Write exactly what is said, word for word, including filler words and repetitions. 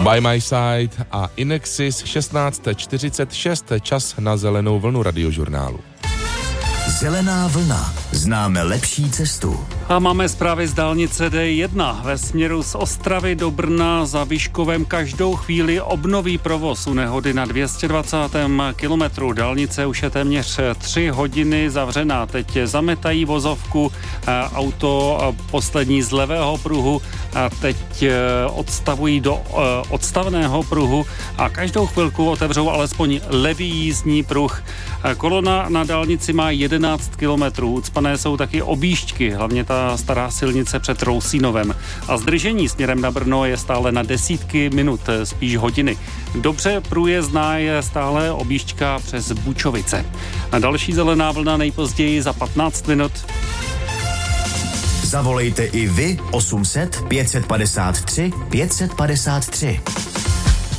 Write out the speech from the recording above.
By My Side a Inexis šestnáct čtyřicet šest, čas na zelenou vlnu radiožurnálu. Zelená vlna. Známe lepší cestu. A máme zprávy z dálnice D jedna. Ve směru z Ostravy do Brna za Vyškovem každou chvíli obnoví provoz u nehody na dvě stě dvacátém kilometru. Dálnice už je téměř tři hodiny zavřená. Teď zametají vozovku, auto poslední z levého pruhu a teď odstavují do odstavného pruhu a každou chvilku otevřou alespoň levý jízdní pruh. Kolona na dálnici má jedenáct kilometrů. Ucpané jsou taky objížďky, hlavně ta stará silnice před Rousínovem. A zdržení směrem na Brno je stále na desítky minut, spíš hodiny. Dobře průjezdná je stále objížďka přes Bučovice. A další zelená vlna nejpozději za patnáct minut. Zavolejte i vy osm set pět set padesát tři pět set padesát tři.